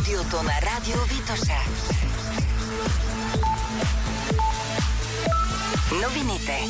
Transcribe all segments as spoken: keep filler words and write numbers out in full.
студиото на Радио Витоша. Новините.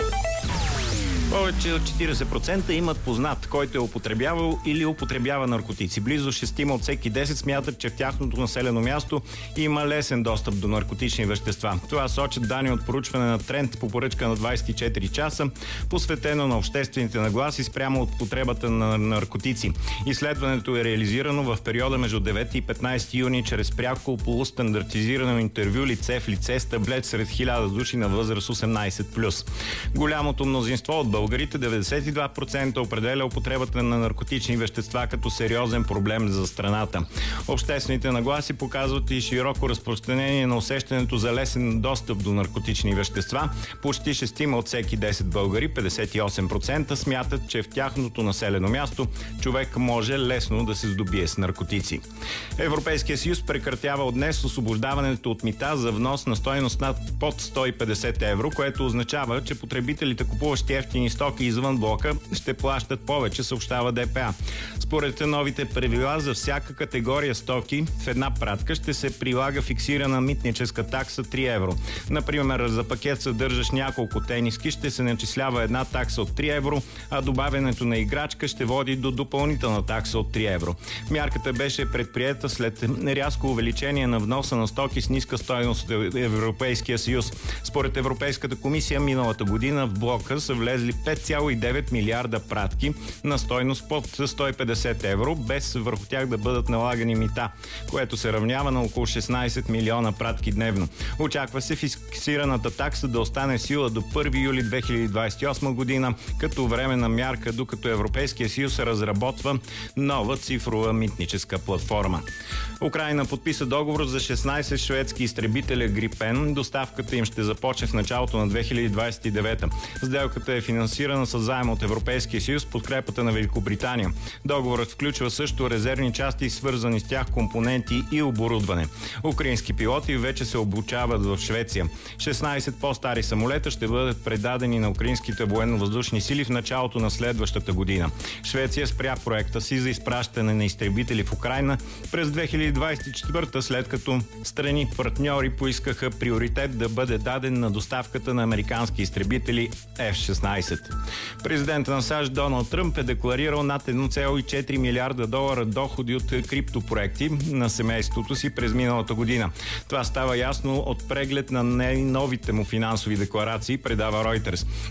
Повече от четиридесет процента имат познат, който е употребявал или употребява наркотици. Близо шестима от всеки десет смятат, че в тяхното населено място има лесен достъп до наркотични вещества. Това сочат данни от проучване на Тренд по поръчка на двадесет и четири часа, посветено на обществените нагласи спрямо от потребата на наркотици. Изследването е реализирано в периода между девети и петнадесети юни чрез пряко полустандартизирано интервю лице в лице с таблет сред хиляда души на възраст осемнадесет плюс. Голямото мнозинство от българите, деветдесет и два процента, определя употребата на наркотични вещества като сериозен проблем за страната. Обществените нагласи показват и широко разпространение на усещането за лесен достъп до наркотични вещества. Почти шестима от всеки десет българи, петдесет и осем процента, смятат, че в тяхното населено място човек може лесно да се здобие с наркотици. Европейския съюз прекратява от днес освобождаването от мита за внос на стойност над под сто и петдесет евро, което означава, че потребителите, купуващи ефтини стоки извън блока, ще плащат повече, съобщава ДПА. Според новите правила за всяка категория стоки в една пратка ще се прилага фиксирана митническа такса три евро. Например, за пакет съдържащ няколко тениски ще се начислява една такса от три евро, а добавянето на играчка ще води до допълнителна такса от три евро. Мярката беше предприета след рязко увеличение на вноса на стоки с ниска стойност от Европейския съюз. Според Европейската комисия миналата година в блока са влезли пет цяло и девет милиарда пратки на стойност под сто и петдесет евро, без върху тях да бъдат налагани мита, което се равнява на около шестнадесет милиона пратки дневно. Очаква се фиксираната такса да остане в сила до първи юли две хиляди двадесет и осма година като временна мярка, докато Европейския съюз разработва нова цифрова митническа платформа. Украйна подписа договор за шестнадесет шведски изтребителя Грипен. Доставката им ще започне в началото на две хиляди двадесет и девета. Сделката е финансирана с заем от Европейския съюз, подкрепата на Великобритания. Договорът включва също резервни части, свързани с тях компоненти и оборудване. Украински пилоти вече се обучават в Швеция. шестнадесет по-стари самолета ще бъдат предадени на украинските военно-въздушни сили в началото на следващата година. Швеция спря проекта си за изпращане на изтребители в Украйна през две хиляди двадесет и четвърта, след като страни партньори поискаха приоритет да бъде даден на доставката на американски изтребители еф шестнадесет. Президентът на САЩ Доналд Тръмп е декларирал над едно цяло и четири милиарда долара доходи от криптопроекти на семейството си през миналата година. Това става ясно от преглед на новите му финансови декларации, предава Reuters.